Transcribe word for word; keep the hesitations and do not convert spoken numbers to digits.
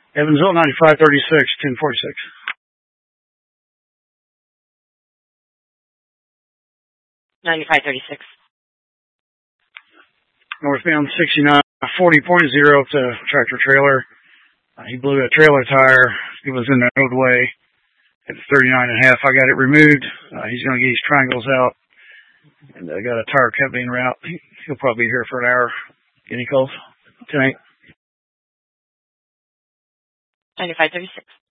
Evansville, ninety-five thirty-six, ten forty-six. ninety-five thirty-six. Northbound sixty-nine forty point zero to tractor trailer. Uh, he blew a trailer tire. It was in the roadway. It's thirty-nine and a half. I got it removed. Uh, he's going to get his triangles out. And I got a tire company en route. He'll probably be here for an hour. Any calls tonight? ninety-five thirty-six.